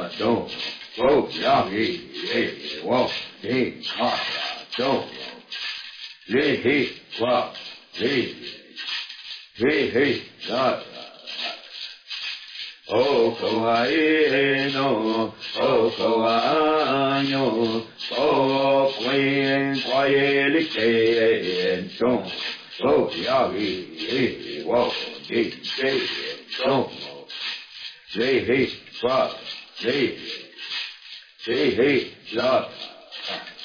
don't go yogi, walk, hey, don't hey, walk, hey, oh, kawaii, no, oh, kawaii, no, oh, queen, quiet, don't go yogi, walk, hey, don't hey, walk, hey, love.